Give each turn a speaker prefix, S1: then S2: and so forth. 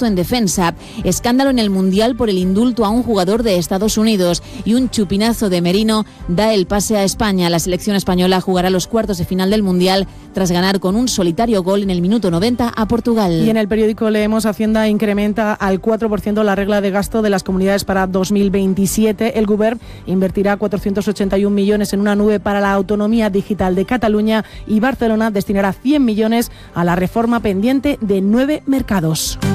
S1: gasto en defensa. Escándalo en el Mundial por el indulto a un jugador de Estados Unidos y un chupinazo de Merino da el pase a España. La selección española jugará los cuartos de final del Mundial tras ganar con un solitario gol en el minuto 90 a Portugal.
S2: Y en el periódico leemos: Hacienda incrementa al 4% la regla de gasto de las comunidades para 2027. El Govern invertirá 481 millones en una nube para la autonomía digital de Cataluña y Barcelona destinará 100 millones a la reforma pendiente de 9 mercados.